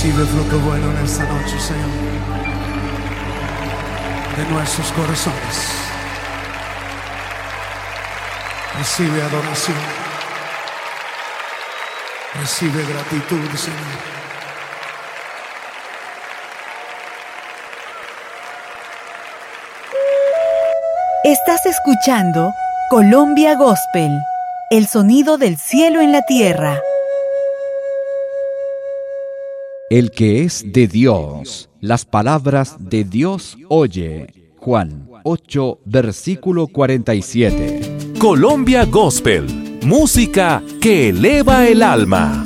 Recibe fruto bueno en esta noche, Señor, de nuestros corazones. Recibe adoración. Recibe gratitud, Señor. Estás escuchando Colombia Gospel, el sonido del cielo en la tierra. El que es de Dios, las palabras de Dios oye. Juan 8, versículo 47. Colombia Gospel, música que eleva el alma.